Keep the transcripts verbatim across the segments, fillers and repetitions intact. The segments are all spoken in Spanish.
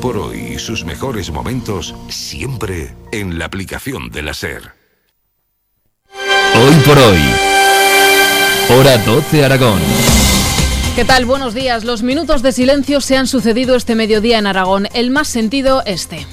por hoy y sus mejores momentos siempre en la aplicación de la SER. Hoy por hoy. Hora doce Aragón. ¿Qué tal? Buenos días. Los minutos de silencio se han sucedido este mediodía en Aragón. El más sentido, este.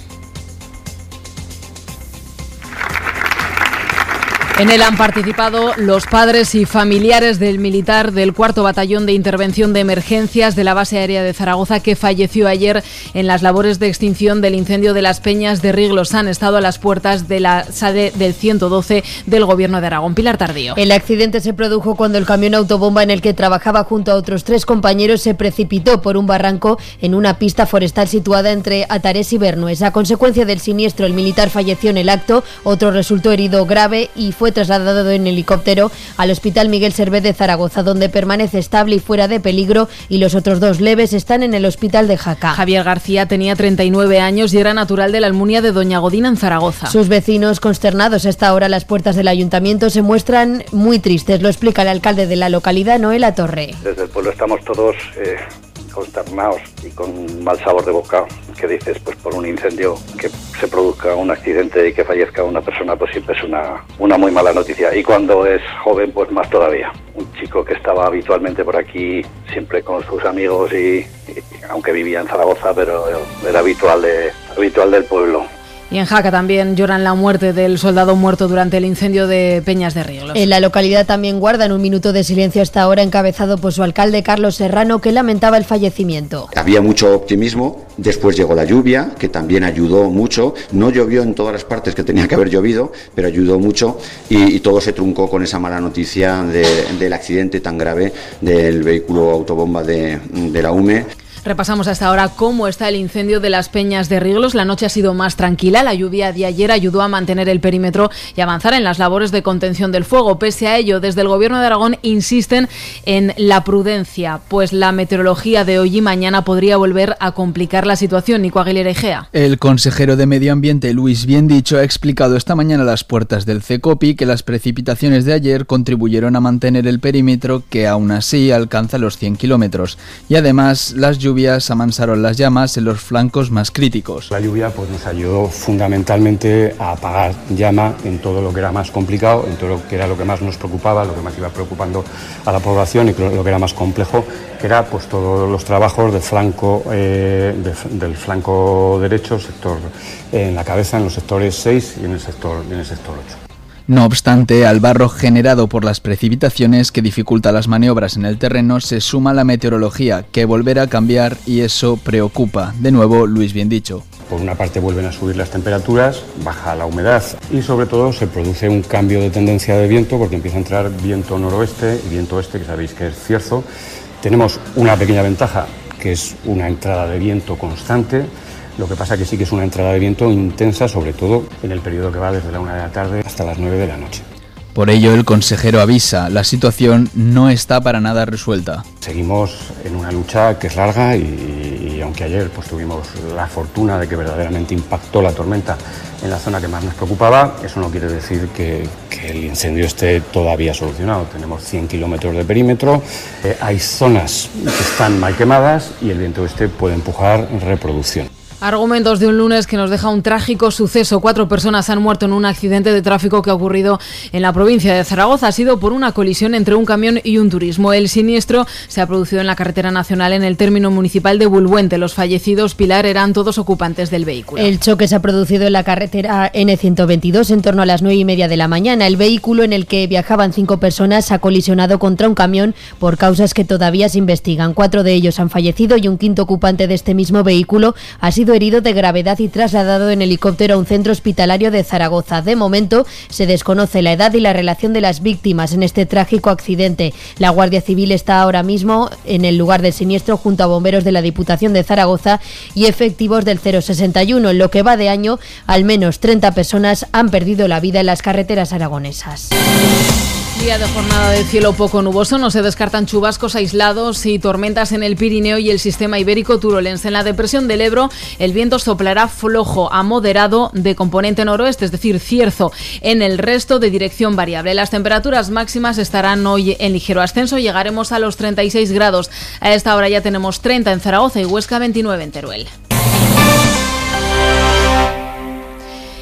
En él han participado los padres y familiares del militar del cuarto Batallón de Intervención de Emergencias de la Base Aérea de Zaragoza, que falleció ayer en las labores de extinción del incendio de las Peñas de Riglos. Han estado a las puertas de la sede del ciento doce del Gobierno de Aragón. Pilar Tardío. El accidente se produjo cuando el camión autobomba en el que trabajaba junto a otros tres compañeros se precipitó por un barranco en una pista forestal situada entre Atarés y Bernues. A consecuencia del siniestro, el militar falleció en el acto, otro resultó herido grave y fue trasladado en helicóptero al Hospital Miguel Servet de Zaragoza, donde permanece estable y fuera de peligro, y los otros dos leves están en el Hospital de Jaca. Javier García tenía treinta y nueve años y era natural de la Almunia de Doña Godina, en Zaragoza. Sus vecinos, consternados a esta hora a las puertas del ayuntamiento, se muestran muy tristes. Lo explica el alcalde de la localidad, Noel Atorre. Desde el pueblo estamos todos eh, consternados y con mal sabor de boca. Que dices, pues por un incendio que se produzca un accidente y que fallezca una persona, pues siempre es una, una muy mala noticia. Y cuando es joven, pues más todavía. Un chico que estaba habitualmente por aquí, siempre con sus amigos y, y aunque vivía en Zaragoza, pero era habitual, de, habitual del pueblo. Y en Jaca también lloran la muerte del soldado muerto durante el incendio de Peñas de Riglos. En la localidad también guardan un minuto de silencio hasta ahora, encabezado por su alcalde Carlos Serrano, que lamentaba el fallecimiento. Había mucho optimismo, después llegó la lluvia, que también ayudó mucho. No llovió en todas las partes que tenía que haber llovido, pero ayudó mucho, y, y todo se truncó con esa mala noticia de, del accidente tan grave del vehículo autobomba de, de la U M E. Repasamos hasta ahora cómo está el incendio de las Peñas de Riglos. La noche ha sido más tranquila. La lluvia de ayer ayudó a mantener el perímetro y avanzar en las labores de contención del fuego. Pese a ello, desde el Gobierno de Aragón insisten en la prudencia, pues la meteorología de hoy y mañana podría volver a complicar la situación. Nico Aguilera Egea. El consejero de Medio Ambiente, Luis Biendicho, ha explicado esta mañana a las puertas del CECOPI que las precipitaciones de ayer contribuyeron a mantener el perímetro, que aún así alcanza los cien kilómetros. Y además, las lluvias lluvias amansaron las llamas en los flancos más críticos. La lluvia pues, nos ayudó fundamentalmente a apagar llama en todo lo que era más complicado, en todo lo que era lo que más nos preocupaba, lo que más iba preocupando a la población y lo que era más complejo, que era pues todos los trabajos de flanco, eh, de, del flanco derecho, sector eh, en la cabeza, en los sectores seis y en el sector, en el sector ocho. No obstante, al barro generado por las precipitaciones que dificulta las maniobras en el terreno se suma la meteorología, que volverá a cambiar, y eso preocupa. De nuevo, Luis Biendicho. Por una parte vuelven a subir las temperaturas, baja la humedad y sobre todo se produce un cambio de tendencia de viento porque empieza a entrar viento noroeste y viento oeste, que sabéis que es cierzo. Tenemos una pequeña ventaja, que es una entrada de viento constante. Lo que pasa que sí que es una entrada de viento intensa, sobre todo en el periodo que va desde la una de la tarde hasta las nueve de la noche. Por ello, el consejero avisa, la situación no está para nada resuelta. Seguimos en una lucha que es larga y, y aunque ayer pues, tuvimos la fortuna de que verdaderamente impactó la tormenta en la zona que más nos preocupaba, eso no quiere decir que, que el incendio esté todavía solucionado. Tenemos cien kilómetros de perímetro, eh, hay zonas que están mal quemadas y el viento este puede empujar reproducción. Argumentos de un lunes que nos deja un trágico suceso. Cuatro personas han muerto en un accidente de tráfico que ha ocurrido en la provincia de Zaragoza. Ha sido por una colisión entre un camión y un turismo. El siniestro se ha producido en la carretera nacional en el término municipal de Bulbuente. Los fallecidos, Pilar, eran todos ocupantes del vehículo. El choque se ha producido en la carretera ene ciento veintidós en torno a las nueve y media de la mañana. El vehículo en el que viajaban cinco personas ha colisionado contra un camión por causas que todavía se investigan. Cuatro de ellos han fallecido y un quinto ocupante de este mismo vehículo ha sido herido de gravedad y trasladado en helicóptero a un centro hospitalario de Zaragoza. De momento se desconoce la edad y la relación de las víctimas en este trágico accidente. La Guardia Civil está ahora mismo en el lugar del siniestro junto a bomberos de la Diputación de Zaragoza y efectivos del cero sesenta y uno. En lo que va de año, al menos treinta personas han perdido la vida en las carreteras aragonesas. Día de jornada de cielo poco nuboso, no se descartan chubascos aislados y tormentas en el Pirineo y el sistema ibérico turolense. En la depresión del Ebro, el viento soplará flojo a moderado de componente noroeste, es decir, cierzo. En el resto, de dirección variable. Las temperaturas máximas estarán hoy en ligero ascenso, llegaremos a los treinta y seis grados. A esta hora ya tenemos treinta en Zaragoza y Huesca, veintinueve en Teruel.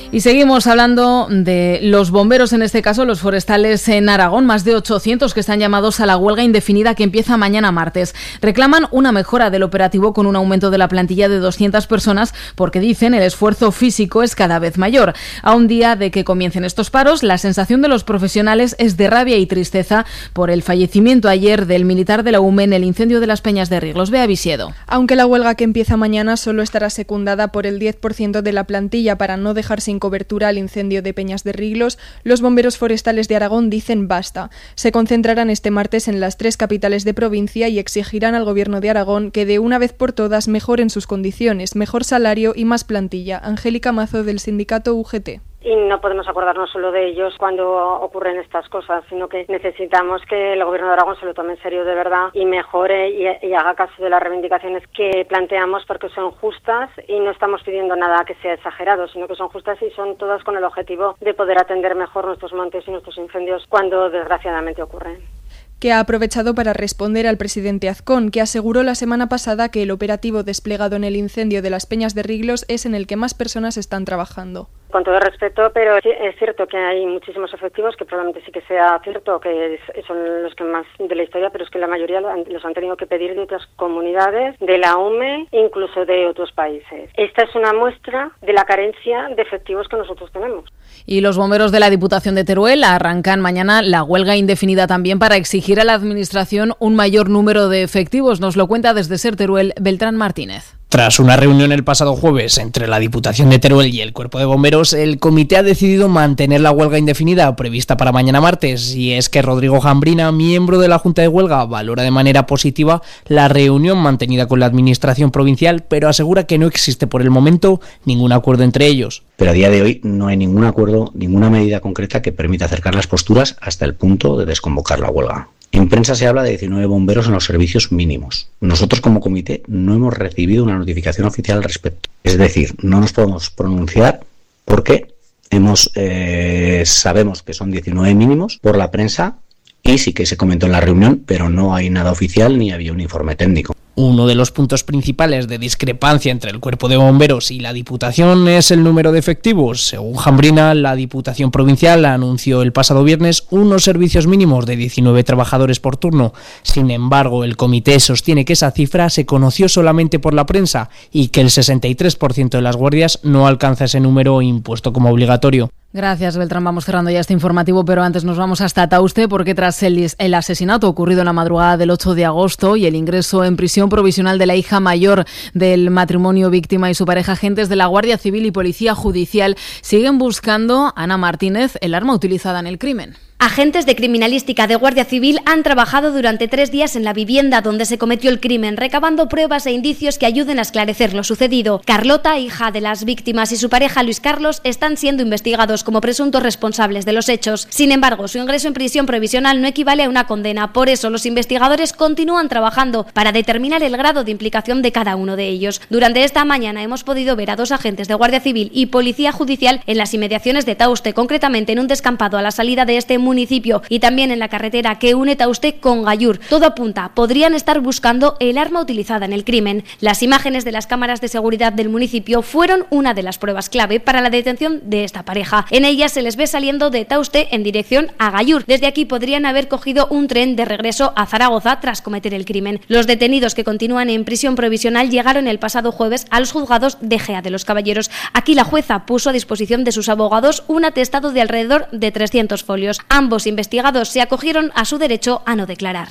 Y seguimos hablando de los bomberos, en este caso los forestales en Aragón, más de ochocientos que están llamados a la huelga indefinida que empieza mañana martes. Reclaman una mejora del operativo con un aumento de la plantilla de doscientas personas porque dicen el esfuerzo físico es cada vez mayor. A un día de que comiencen estos paros, la sensación de los profesionales es de rabia y tristeza por el fallecimiento ayer del militar de la U M E en el incendio de las Peñas de Riglos. Bea Visiedo. Aunque la huelga que empieza mañana solo estará secundada por el diez por ciento de la plantilla para no dejar sin cobertura al incendio de Peñas de Riglos, los bomberos forestales de Aragón dicen basta. Se concentrarán este martes en las tres capitales de provincia y exigirán al Gobierno de Aragón que de una vez por todas mejoren sus condiciones, mejor salario y más plantilla. Angélica Mazo, del sindicato U G T. Y no podemos acordarnos solo de ellos cuando ocurren estas cosas, sino que necesitamos que el Gobierno de Aragón se lo tome en serio de verdad y mejore y, y haga caso de las reivindicaciones que planteamos, porque son justas y no estamos pidiendo nada que sea exagerado, sino que son justas y son todas con el objetivo de poder atender mejor nuestros montes y nuestros incendios cuando desgraciadamente ocurren. Que ha aprovechado para responder al presidente Azcón, que aseguró la semana pasada que el operativo desplegado en el incendio de las Peñas de Riglos es en el que más personas están trabajando. Con todo respeto, pero es cierto que hay muchísimos efectivos, que probablemente sí que sea cierto que son los que más de la historia, pero es que la mayoría los han tenido que pedir de otras comunidades, de la U M E, incluso de otros países. Esta es una muestra de la carencia de efectivos que nosotros tenemos. Y los bomberos de la Diputación de Teruel arrancan mañana la huelga indefinida también para exigir a la Administración un mayor número de efectivos. Nos lo cuenta desde Ser Teruel Beltrán Martínez. Tras una reunión el pasado jueves entre la Diputación de Teruel y el Cuerpo de Bomberos, el comité ha decidido mantener la huelga indefinida prevista para mañana martes, y es que Rodrigo Jambrina, miembro de la Junta de Huelga, valora de manera positiva la reunión mantenida con la Administración provincial, pero asegura que no existe por el momento ningún acuerdo entre ellos. Pero a día de hoy no hay ningún acuerdo, ninguna medida concreta que permita acercar las posturas hasta el punto de desconvocar la huelga. En prensa se habla de diecinueve bomberos en los servicios mínimos. Nosotros como comité no hemos recibido una notificación oficial al respecto. Es decir, no nos podemos pronunciar porque hemos, eh, sabemos que son diecinueve mínimos por la prensa y sí que se comentó en la reunión, pero no hay nada oficial ni había un informe técnico. Uno de los puntos principales de discrepancia entre el Cuerpo de Bomberos y la Diputación es el número de efectivos. Según Jambrina, la Diputación Provincial anunció el pasado viernes unos servicios mínimos de diecinueve trabajadores por turno. Sin embargo, el comité sostiene que esa cifra se conoció solamente por la prensa y que el sesenta y tres por ciento de las guardias no alcanza ese número impuesto como obligatorio. Gracias, Beltrán. Vamos cerrando ya este informativo, pero antes nos vamos hasta Tauste, porque tras el, el asesinato ocurrido en la madrugada del ocho de agosto y el ingreso en prisión provisional de la hija mayor del matrimonio víctima y su pareja, agentes de la Guardia Civil y Policía Judicial siguen buscando, Ana Martínez, el arma utilizada en el crimen. Agentes de criminalística de Guardia Civil han trabajado durante tres días en la vivienda donde se cometió el crimen, recabando pruebas e indicios que ayuden a esclarecer lo sucedido. Carlota, hija de las víctimas, y su pareja Luis Carlos están siendo investigados como presuntos responsables de los hechos. Sin embargo, su ingreso en prisión provisional no equivale a una condena. Por eso, los investigadores continúan trabajando para determinar el grado de implicación de cada uno de ellos. Durante esta mañana hemos podido ver a dos agentes de Guardia Civil y Policía Judicial en las inmediaciones de Tauste, concretamente en un descampado a la salida de este municipio y también en la carretera que une Tauste con Gallur. Todo apunta, podrían estar buscando el arma utilizada en el crimen. Las imágenes de las cámaras de seguridad del municipio fueron una de las pruebas clave para la detención de esta pareja. En ellas se les ve saliendo de Tauste en dirección a Gallur. Desde aquí podrían haber cogido un tren de regreso a Zaragoza tras cometer el crimen. Los detenidos que continúan en prisión provisional llegaron el pasado jueves a los juzgados de Gea de los Caballeros. Aquí la jueza puso a disposición de sus abogados un atestado de alrededor de trescientos folios. Ambos investigados se acogieron a su derecho a no declarar.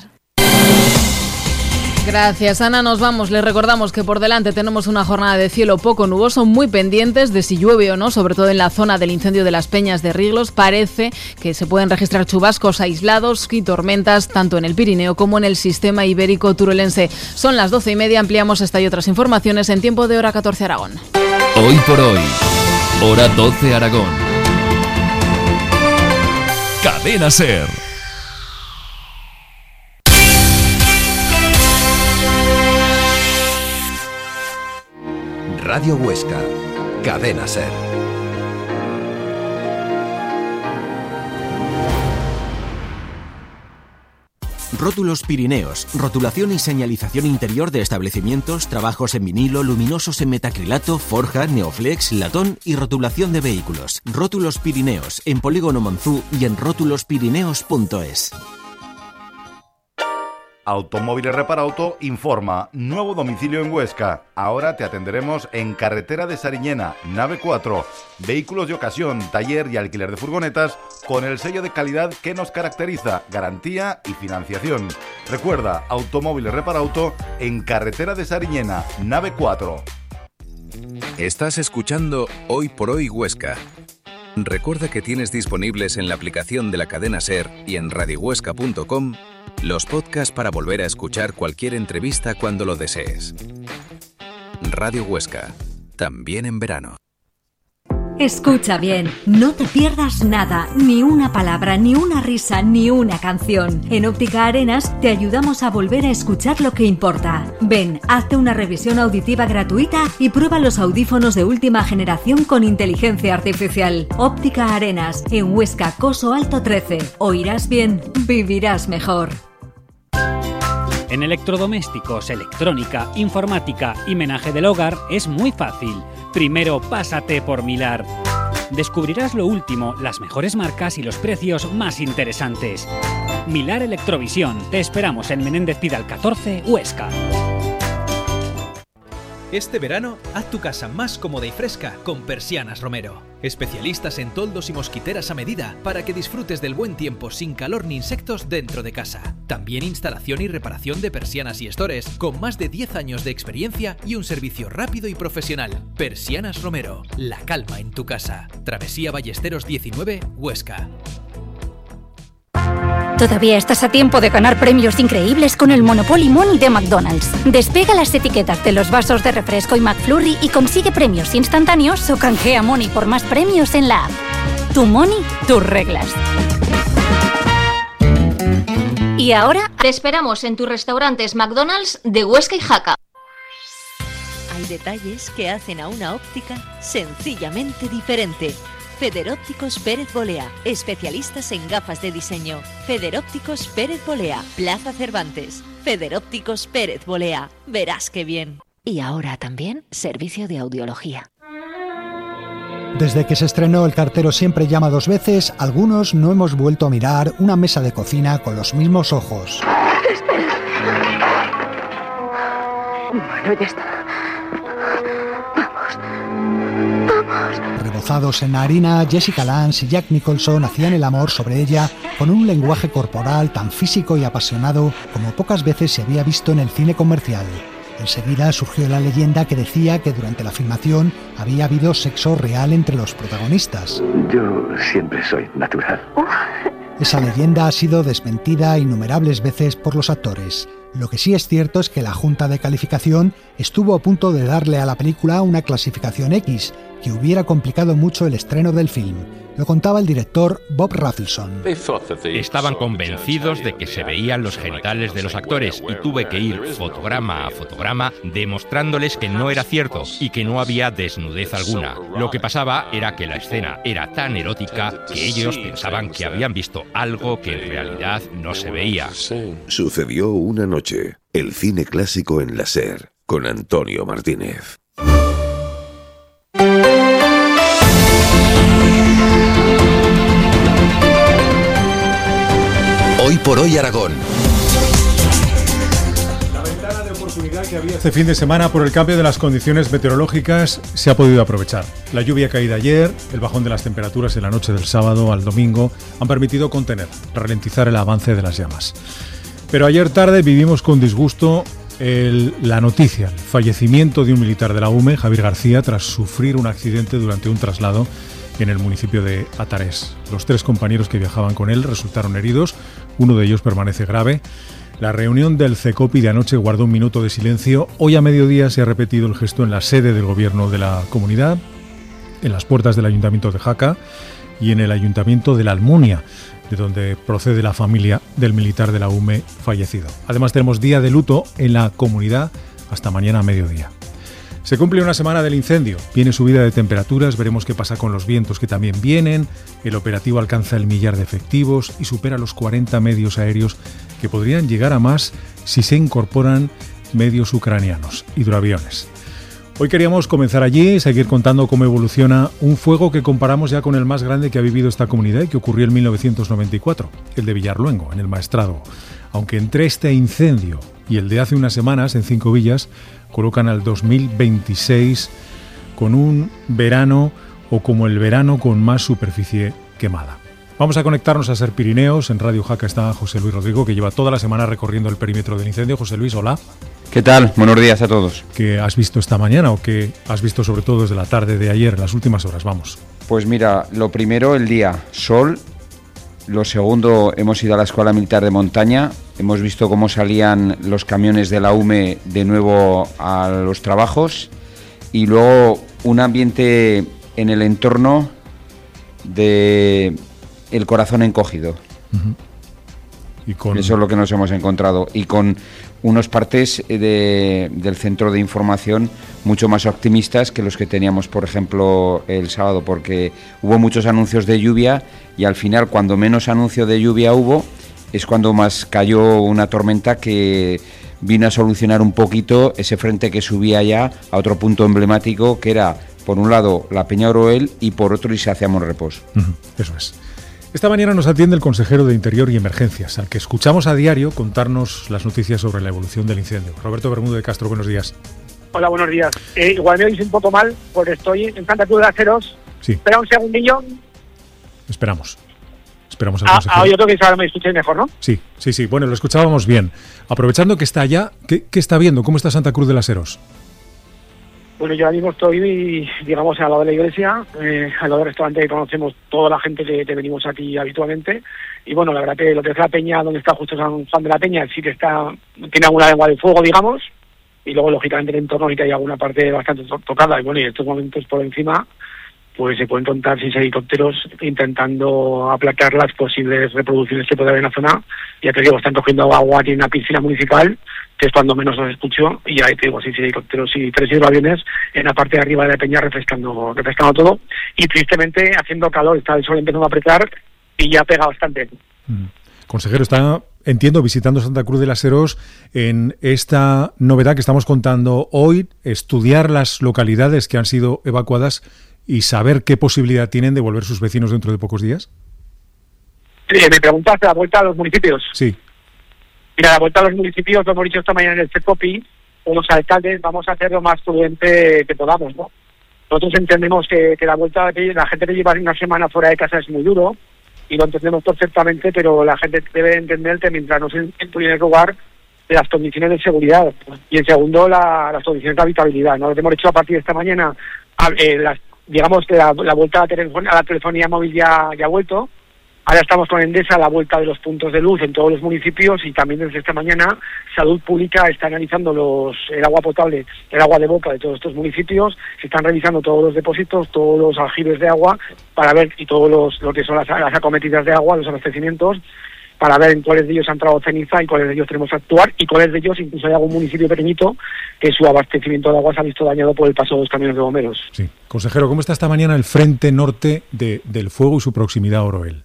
Gracias, Ana. Nos vamos. Les recordamos que por delante tenemos una jornada de cielo poco nuboso, muy pendientes de si llueve o no, sobre todo en la zona del incendio de las Peñas de Riglos. Parece que se pueden registrar chubascos aislados y tormentas tanto en el Pirineo como en el sistema ibérico turolense. Son las doce y media. Ampliamos esta y otras informaciones en tiempo de Hora catorce Aragón. Hoy por hoy, Hora doce Aragón. Cadena Ser. Radio Huesca, Cadena Ser. Rótulos Pirineos, rotulación y señalización interior de establecimientos, trabajos en vinilo, luminosos en metacrilato, forja, neoflex, latón y rotulación de vehículos. Rótulos Pirineos, en Polígono Monzú y en rótulos pirineos punto es. Automóviles Reparauto informa, nuevo domicilio en Huesca. Ahora te atenderemos en Carretera de Sariñena, nave cuatro. Vehículos de ocasión, taller y alquiler de furgonetas con el sello de calidad que nos caracteriza, garantía y financiación. Recuerda, Automóviles Reparauto en Carretera de Sariñena, nave cuatro. Estás escuchando Hoy por Hoy Huesca. Recuerda que tienes disponibles en la aplicación de la cadena SER y en radio huesca punto com los podcasts para volver a escuchar cualquier entrevista cuando lo desees. Radio Huesca, también en verano. Escucha bien, no te pierdas nada, ni una palabra, ni una risa, ni una canción. En Óptica Arenas te ayudamos a volver a escuchar lo que importa. Ven, hazte una revisión auditiva gratuita y prueba los audífonos de última generación con inteligencia artificial. Óptica Arenas, en Huesca, Coso Alto trece. Oirás bien, vivirás mejor. En electrodomésticos, electrónica, informática y menaje del hogar es muy fácil. Primero pásate por Milar. Descubrirás lo último, las mejores marcas y los precios más interesantes. Milar Electrovisión. Te esperamos en Menéndez Pidal catorce, Huesca. Este verano, haz tu casa más cómoda y fresca con Persianas Romero. Especialistas en toldos y mosquiteras a medida para que disfrutes del buen tiempo sin calor ni insectos dentro de casa. También instalación y reparación de persianas y estores con más de diez años de experiencia y un servicio rápido y profesional. Persianas Romero, la calma en tu casa. Travesía Ballesteros diecinueve, Huesca. Todavía estás a tiempo de ganar premios increíbles con el Monopoly Money de McDonald's. Despega las etiquetas de los vasos de refresco y McFlurry y consigue premios instantáneos o canjea Money por más premios en la app. Tu Money, tus reglas. Y ahora te esperamos en tus restaurantes McDonald's de Huesca y Jaca. Hay detalles que hacen a una óptica sencillamente diferente. Federópticos Pérez Bolea, especialistas en gafas de diseño. Federópticos Pérez Bolea, Plaza Cervantes. Federópticos Pérez Bolea, verás qué bien. Y ahora también servicio de audiología. Desde que se estrenó El cartero siempre llama dos veces, algunos no hemos vuelto a mirar una mesa de cocina con los mismos ojos. Espera. Bueno, ya está. Rebozados en harina, Jessica Lange y Jack Nicholson hacían el amor sobre ella con un lenguaje corporal tan físico y apasionado como pocas veces se había visto en el cine comercial. Enseguida surgió la leyenda que decía que durante la filmación había habido sexo real entre los protagonistas. Yo siempre soy natural. Esa leyenda ha sido desmentida innumerables veces por los actores. Lo que sí es cierto es que la Junta de Calificación estuvo a punto de darle a la película una clasificación X, que hubiera complicado mucho el estreno del film. Lo contaba el director Bob Rafelson. Estaban convencidos de que se veían los genitales de los actores y tuve que ir fotograma a fotograma demostrándoles que no era cierto y que no había desnudez alguna. Lo que pasaba era que la escena era tan erótica que ellos pensaban que habían visto algo que en realidad no se veía. Sucedió una noche, el cine clásico en la SER, con Antonio Martínez. Hoy por Hoy Aragón. La ventana de oportunidad que había este fin de semana por el cambio de las condiciones meteorológicas se ha podido aprovechar. La lluvia caída ayer, el bajón de las temperaturas en la noche del sábado al domingo han permitido contener, ralentizar el avance de las llamas. Pero ayer tarde vivimos con disgusto el, la noticia, el fallecimiento de un militar de la U M E, Javier García, tras sufrir un accidente durante un traslado en el municipio de Atarés. Los tres compañeros que viajaban con él resultaron heridos, uno de ellos permanece grave. La reunión del CECOPI de anoche guardó un minuto de silencio. Hoy a mediodía se ha repetido el gesto en la sede del gobierno de la comunidad, en las puertas del Ayuntamiento de Jaca y en el Ayuntamiento de la Almunia, de donde procede la familia del militar de la U M E fallecido. Además tenemos día de luto en la comunidad hasta mañana a mediodía. Se cumple una semana del incendio, viene subida de temperaturas, veremos qué pasa con los vientos que también vienen, el operativo alcanza el millar de efectivos y supera los cuarenta medios aéreos que podrían llegar a más si se incorporan medios ucranianos, hidroaviones. Hoy queríamos comenzar allí y seguir contando cómo evoluciona un fuego que comparamos ya con el más grande que ha vivido esta comunidad y que ocurrió en mil novecientos noventa y cuatro, el de Villarluengo, en el Maestrazgo. Aunque entre este incendio y el de hace unas semanas en Cinco Villas colocan al dos mil veintiséis con un verano o como el verano con más superficie quemada. Vamos a conectarnos a Ser Pirineos. En Radio Jaca está José Luis Rodrigo, que lleva toda la semana recorriendo el perímetro del incendio. José Luis, hola. ¿Qué tal? Buenos días a todos. ¿Qué has visto esta mañana o qué has visto sobre todo desde la tarde de ayer, en las últimas horas? Vamos. Pues mira, lo primero, el día, sol. Lo segundo, hemos ido a la Escuela Militar de Montaña. Hemos visto cómo salían los camiones de la U M E de nuevo a los trabajos. Y luego un ambiente en el entorno de el corazón encogido. Uh-huh. Y con... Eso es lo que nos hemos encontrado. Y con unos partes de, del centro de información mucho más optimistas que los que teníamos, por ejemplo, el sábado, porque hubo muchos anuncios de lluvia y al final, cuando menos anuncio de lluvia hubo, es cuando más cayó una tormenta que vino a solucionar un poquito ese frente que subía ya a otro punto emblemático, que era, por un lado, la Peña Oroel y por otro, Isla Monrepós. Uh-huh. Eso es. Esta mañana nos atiende el consejero de Interior y Emergencias, al que escuchamos a diario contarnos las noticias sobre la evolución del incendio. Roberto Bermúdez de Castro, buenos días. Hola, buenos días. Eh, igual me oís un poco mal, porque estoy en Santa Cruz de las Heros. Sí. Espera un segundillo. Esperamos. Esperamos al ah, consejero. Ah, yo creo que ahora me escucháis mejor, ¿no? Sí, sí, sí. Bueno, lo escuchábamos bien. Aprovechando que está allá, ¿qué, qué está viendo? ¿Cómo está Santa Cruz de las Heros? Bueno, yo ahora mismo estoy, digamos, al lado de la iglesia, eh, al lado del restaurante que conocemos toda la gente que, que venimos aquí habitualmente. Y bueno, la verdad que lo que es la peña, donde está justo San Juan de la Peña, sí que está, tiene alguna lengua de fuego, digamos. Y luego, lógicamente, en el entorno sí que hay alguna parte bastante to- tocada. Y bueno, y en estos momentos por encima, pues se pueden contar seis helicópteros intentando aplacar las posibles reproducciones que puede haber en la zona. Ya te digo, están cogiendo agua aquí en una piscina municipal, que es cuando menos los escucho, y ahí te digo, seis helicópteros y tres hidroaviones en la parte de arriba de la peña refrescando, refrescando todo, y tristemente haciendo calor, está el sol empezando a apretar y ya pega bastante. Mm. Consejero, está, entiendo, visitando Santa Cruz de las Heros en esta novedad que estamos contando hoy, estudiar las localidades que han sido evacuadas y saber qué posibilidad tienen de volver sus vecinos dentro de pocos días. Sí, me preguntaste la vuelta a los municipios. Sí. Mira, la vuelta a los municipios, lo hemos dicho esta mañana en el CECOPI, con los alcaldes, vamos a hacer lo más prudente que podamos, ¿no? Nosotros entendemos que, que la vuelta, la gente que lleva una semana fuera de casa es muy duro, y lo entendemos perfectamente, pero la gente debe entender que mientras no se en primer lugar las condiciones de seguridad, y en segundo la, las condiciones de habitabilidad, ¿no? Lo que hemos hecho a partir de esta mañana, a, eh, las, digamos que la, la vuelta a la, telefon- a la telefonía móvil ya, ya ha vuelto. Ahora estamos con Endesa a la vuelta de los puntos de luz en todos los municipios, y también desde esta mañana Salud Pública está analizando los el agua potable, el agua de boca de todos estos municipios. Se están revisando todos los depósitos, todos los aljibes de agua, para ver, y todos los lo que son las, las acometidas de agua, los abastecimientos, para ver en cuáles de ellos han entrado ceniza y cuáles de ellos tenemos que actuar, y cuáles de ellos, incluso hay algún municipio pequeñito que su abastecimiento de agua se ha visto dañado por el paso de los camiones de bomberos. Sí. Consejero, ¿cómo está esta mañana el frente norte de, del fuego y su proximidad a Oroel?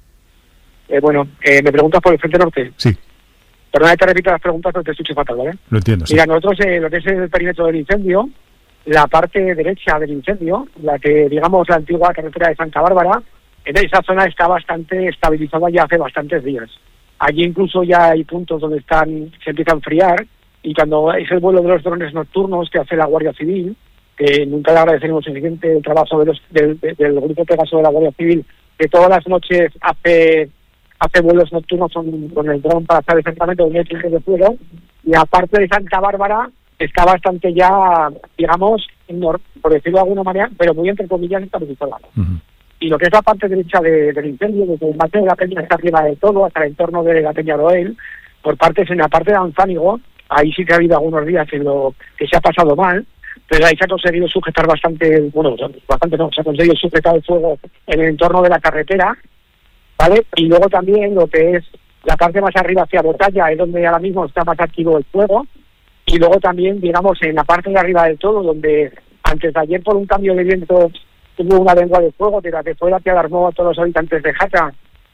Eh, bueno, eh, ¿me preguntas por el frente norte? Sí. Perdona que te repita las preguntas, pero te escucho fatal, ¿vale? Lo entiendo, sí. Mira, nosotros, eh, lo que es el perímetro del incendio, la parte derecha del incendio, la que, digamos, la antigua carretera de Santa Bárbara, en esa zona está bastante estabilizada ya hace bastantes días. Allí incluso ya hay puntos donde están se empieza a enfriar, y cuando es el vuelo de los drones nocturnos que hace la Guardia Civil, que nunca le agradeceremos suficiente el trabajo de los, del, del Grupo Pegaso de la Guardia Civil, que todas las noches hace... hace vuelos nocturnos con, con el dron para saber exactamente dónde hay puntos de fuego, y aparte de Santa Bárbara está bastante ya, digamos, por decirlo de alguna manera, pero muy entre comillas estabilizada. Uh-huh. Y lo que es la parte derecha de, del incendio, desde el bate de la peña está arriba de todo, hasta el entorno de la Peña Oroel, por partes en la parte de Anzánigo, ahí sí que ha habido algunos días en lo que se ha pasado mal, pero ahí se ha conseguido sujetar bastante, bueno, bastante no, se ha conseguido sujetar el fuego en el entorno de la carretera, ¿vale? Y luego también lo que es la parte más arriba hacia Botalla, es donde ahora mismo está más activo el fuego, y luego también, digamos, en la parte de arriba del todo, donde antes de ayer por un cambio de viento hubo una lengua de fuego de la que fue la que alarmó a todos los habitantes de Jaca,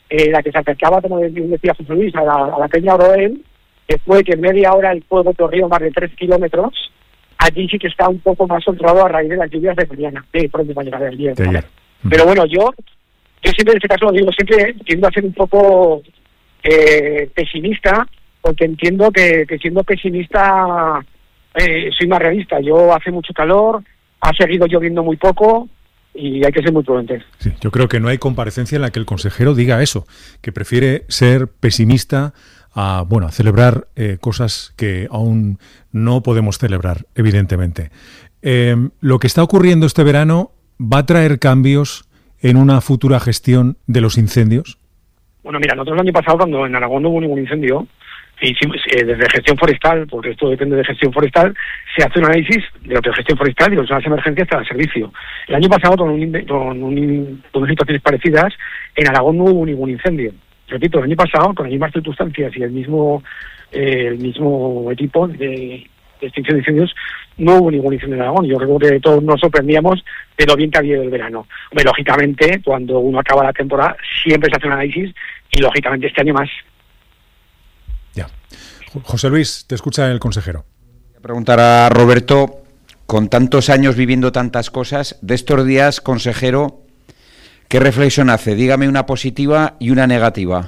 eh, la que se acercaba, como decía José Luis, a la, a la Peña Oroel, que fue que en media hora el fuego corrió más de tres kilómetros. Allí sí que está un poco más controlado a raíz de las lluvias de mañana, de pronto mañana de ayer. De ayer. Pero bueno, yo, yo siempre en este caso lo digo, siempre tiendo a ser un poco eh, pesimista, porque entiendo que, que siendo pesimista eh, soy más realista. Yo hace mucho calor, ha seguido lloviendo muy poco y hay que ser muy prudentes. Sí, yo creo que no hay comparecencia en la que el consejero diga eso, que prefiere ser pesimista a, bueno, a celebrar eh, cosas que aún no podemos celebrar, evidentemente. Eh, lo que está ocurriendo este verano va a traer cambios en una futura gestión de los incendios. Bueno, mira, nosotros el año pasado, cuando en Aragón no hubo ningún incendio, hicimos, eh, desde gestión forestal, porque esto depende de gestión forestal, se hace un análisis de lo que es gestión forestal y las emergencias para el servicio. El año pasado, con, un, con, un, con unas situaciones parecidas, en Aragón no hubo ningún incendio. Repito, el año pasado, con las mismas circunstancias y el mismo eh, el mismo equipo de, de extinción de incendios, no hubo ningún incendio en Aragón. Yo creo que todos nos sorprendíamos de lo bien que había el verano. Hombre, lógicamente, cuando uno acaba la temporada, siempre se hace un análisis y, lógicamente, este año más. Ya. José Luis, te escucha el consejero. Voy a preguntar a Roberto, con tantos años viviendo tantas cosas, de estos días, consejero, ¿qué reflexión hace? Dígame una positiva y una negativa.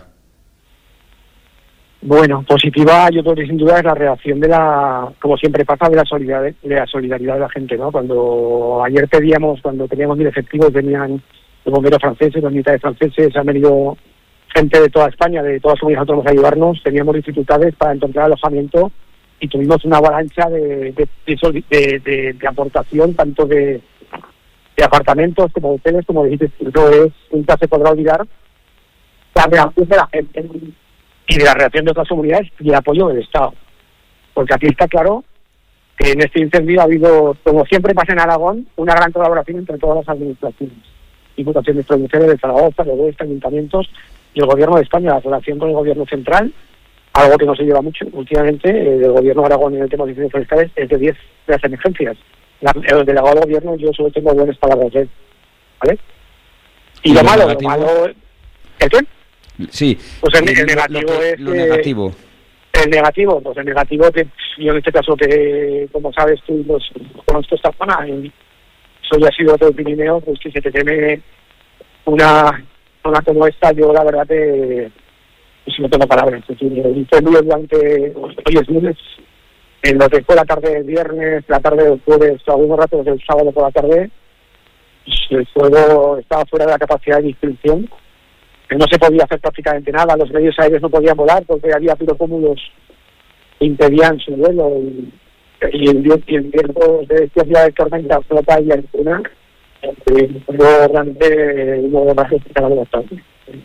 Bueno, positiva, yo creo que sin duda es la reacción de la, como siempre pasa, de la solidaridad, de la solidaridad de la gente, ¿no? Cuando ayer pedíamos, cuando teníamos mil efectivos, venían los bomberos franceses, los militares franceses, han venido gente de toda España, de todas las comunidades autónomas a ayudarnos, teníamos dificultades para encontrar alojamiento y tuvimos una avalancha de, de, de, de, de, de aportación, tanto de, de apartamentos como de hoteles, como dijiste, no es, nunca se podrá olvidar la reacción de la gente y de la reacción de otras comunidades y el apoyo del Estado. Porque aquí está claro que en este incendio ha habido, como siempre pasa en Aragón, una gran colaboración entre todas las administraciones, diputaciones provinciales de Zaragoza, de Huesca, ayuntamientos y el Gobierno de España, la relación con el Gobierno central, algo que no se lleva mucho últimamente, eh, del Gobierno de Aragón en el tema de incendios forestales, es de diez de las emergencias. La, el delegado del Gobierno, yo solo tengo buenas palabras de él, ¿vale? Y, ¿Y lo, lo malo, negativo? lo malo... ¿El qué? Sí. Pues el, el negativo lo, es... Lo negativo. Eh, el negativo, pues el negativo, que yo en este caso, que como sabes tú, los, conozco esta zona, y soy ha sido todo el Pirineo, pues que se te teme una zona como esta, yo la verdad que pues, no tengo palabras. Es decir, el incendio durante, hoy es lunes, en lo que fue la tarde del viernes, la tarde del jueves, algunos ratos del sábado por la tarde, el fuego estaba fuera de la capacidad de distribución, que no se podía hacer prácticamente nada, los medios aéreos no podían volar porque había pirocúmulos que impedían su vuelo, y, y el viento de esta ciudad que organiza la flota y la zona, luego realmente hubo más explicado bastante.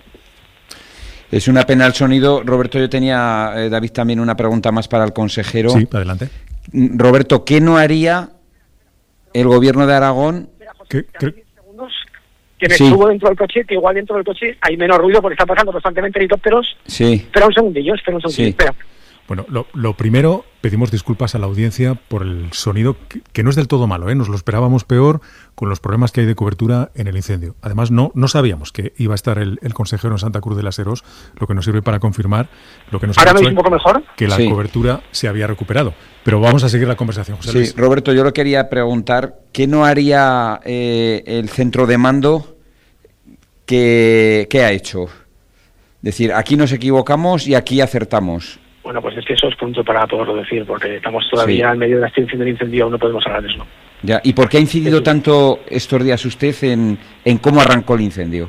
Es una pena el sonido. Roberto, yo tenía, eh, David, también una pregunta más para el consejero. Sí, adelante. Roberto, ¿qué no haría el Gobierno de Aragón? ¿Qué, qué? Que me sí. subo dentro del coche, que igual dentro del coche hay menos ruido porque están pasando constantemente helicópteros. Sí. Espera un segundillo, espera un segundillo, sí. espera. Bueno, lo, lo primero, pedimos disculpas a la audiencia por el sonido, que, que no es del todo malo, ¿eh? Nos lo esperábamos peor con los problemas que hay de cobertura en el incendio. Además, no no sabíamos que iba a estar el, el consejero en Santa Cruz de las Heros, lo que nos sirve para confirmar lo que nos ¿Ahora ha dicho me un poco mejor? Que la sí. cobertura se había recuperado. Pero vamos a seguir la conversación, José Luis. Sí, Roberto, yo le quería preguntar, ¿qué no haría eh, el centro de mando? ¿Qué, ¿Qué ha hecho? Es decir, aquí nos equivocamos y aquí acertamos. Bueno, pues es que eso es punto para poderlo decir, porque estamos todavía sí. en medio de la extinción del incendio, aún no podemos hablar de eso. Ya. ¿Y por qué ha incidido sí. tanto estos días usted en, en cómo arrancó el incendio?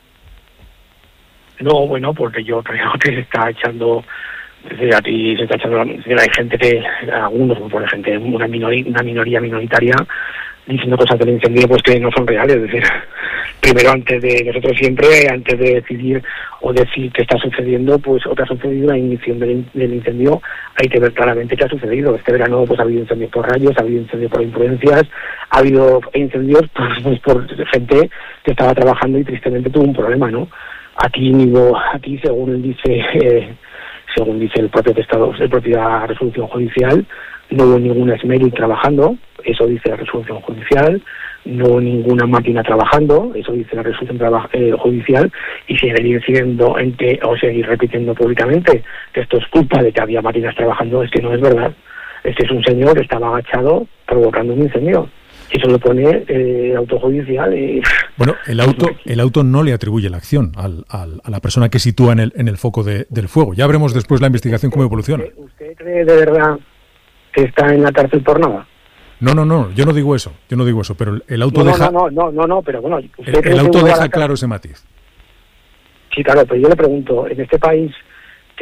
No, bueno, porque yo creo que se está echando, desde a ti se está echando, hay gente que, algunos, por gente, una minoría, una minoría minoritaria, diciendo cosas del incendio pues que no son reales. Es decir, primero, antes de nosotros siempre, antes de decidir o decir qué está sucediendo, pues o qué ha sucedido la ignición del, del incendio, hay que ver claramente qué ha sucedido. Este verano pues ha habido incendios por rayos, ha habido incendios por imprudencias, ha habido incendios pues, pues por gente que estaba trabajando y tristemente tuvo un problema, ¿no? Aquí, aquí según dice eh, según dice el propio testado, la propia resolución judicial, no hubo ningún esmeri trabajando, eso dice la resolución judicial, no ninguna máquina trabajando, eso dice la resolución traba- eh, judicial, y seguir diciendo en que, o seguir repitiendo públicamente que esto es culpa de que había máquinas trabajando, es que no es verdad. Este es un señor que estaba agachado provocando un incendio. Y eso lo pone eh, autojudicial. Y... Bueno, el auto el auto no le atribuye la acción al, al, a la persona que sitúa en el, en el foco de, del fuego. Ya veremos después la investigación cómo evoluciona. ¿Usted, ¿Usted cree de verdad que está en la cárcel por nada? No, no, no, yo no digo eso, yo no digo eso, pero el auto no, deja... No, no, no, no, no, pero bueno... El, el auto deja claro ese matiz. Sí, claro, pero yo le pregunto, en este país